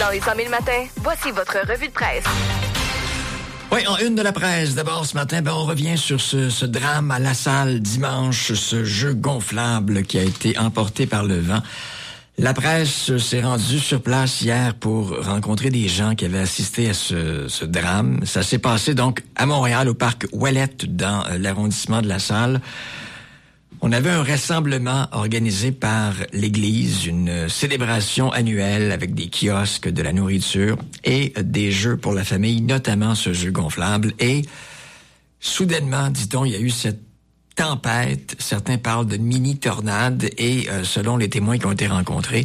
Dans les 100 000 matins, voici votre revue de presse. Oui, en une de la presse. D'abord, ce matin, on revient sur ce drame à La Salle dimanche, ce jeu gonflable qui a été emporté par le vent. La presse s'est rendue sur place hier pour rencontrer des gens qui avaient assisté à ce drame. Ça s'est passé donc à Montréal, au parc Ouellette, dans l'arrondissement de La Salle. On avait un rassemblement organisé par l'Église, une célébration annuelle avec des kiosques, de la nourriture et des jeux pour la famille, notamment ce jeu gonflable. Et soudainement, dit-on, il y a eu cette tempête. Certains parlent de mini-tornade et selon les témoins qui ont été rencontrés,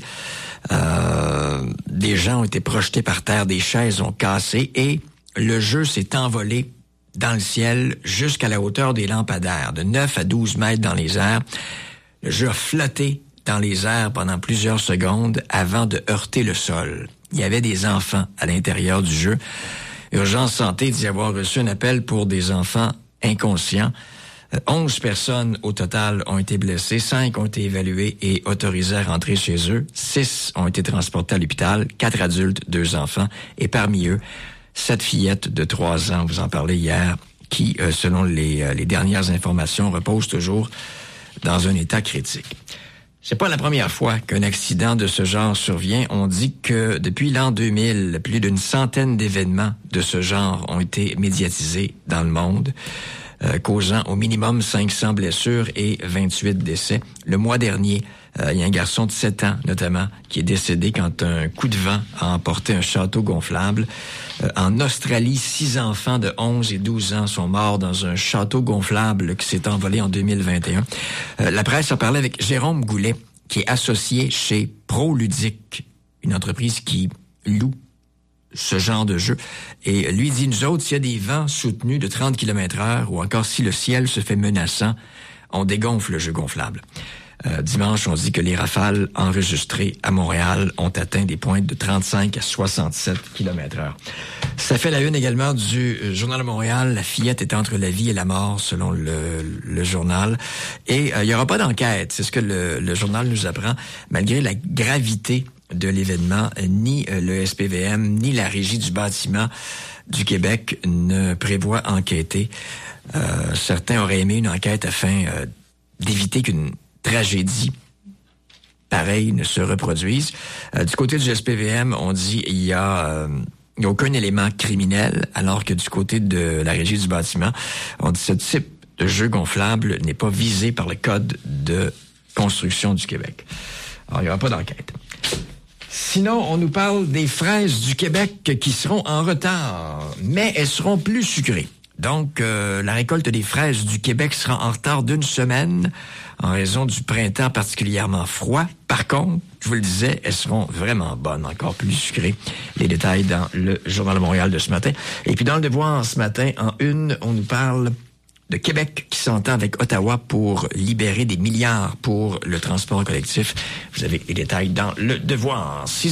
des gens ont été projetés par terre, des chaises ont cassé et le jeu s'est envolé dans le ciel jusqu'à la hauteur des lampadaires, de 9 à 12 mètres dans les airs. Le jeu a flotté dans les airs pendant plusieurs secondes avant de heurter le sol. Il y avait des enfants à l'intérieur du jeu. Urgence Santé dit avoir reçu un appel pour des enfants inconscients. 11 personnes au total ont été blessées, 5 ont été évaluées et autorisées à rentrer chez eux. 6 ont été transportés à l'hôpital, 4 adultes, 2 enfants, et parmi eux, 7 fillettes de 3 ans, vous en parlez hier, qui, selon les dernières informations, reposent toujours dans un état critique. C'est pas la première fois qu'un accident de ce genre survient. On dit que depuis l'an 2000, plus d'une centaine d'événements de ce genre ont été médiatisés dans le monde, causant au minimum 500 blessures et 28 décès. Le mois dernier, il y a un garçon de 7 ans, notamment, qui est décédé quand un coup de vent a emporté un château gonflable. En Australie, 6 enfants de 11 et 12 ans sont morts dans un château gonflable qui s'est envolé en 2021. La presse a parlé avec Jérôme Goulet, qui est associé chez ProLudique, une entreprise qui loue ce genre de jeu. Et lui dit, nous autres, s'il y a des vents soutenus de 30 km/h ou encore si le ciel se fait menaçant, on dégonfle le jeu gonflable. Dimanche, on dit que les rafales enregistrées à Montréal ont atteint des pointes de 35 à 67 km/h. Ça fait la une également du Journal de Montréal. La fillette est entre la vie et la mort, selon le journal. Et il n'y aura pas d'enquête, c'est ce que le journal nous apprend, malgré la gravité de l'événement. Ni le SPVM, ni la Régie du bâtiment du Québec ne prévoient enquêter. Certains auraient aimé une enquête afin d'éviter qu'une tragédie pareille ne se reproduise. Du côté du SPVM, on dit il y a aucun élément criminel, alors que du côté de la Régie du bâtiment, on dit ce type de jeu gonflable n'est pas visé par le Code de construction du Québec. Alors, il n'y aura pas d'enquête. Sinon, on nous parle des fraises du Québec qui seront en retard, mais elles seront plus sucrées. Donc, la récolte des fraises du Québec sera en retard d'1 semaine en raison du printemps particulièrement froid. Par contre, je vous le disais, elles seront vraiment bonnes, encore plus sucrées. Les détails dans le Journal de Montréal de ce matin. Et puis dans le Devoir ce matin, en une, on nous parle de Québec qui s'entend avec Ottawa pour libérer des milliards pour le transport collectif. Vous avez les détails dans le Devoir.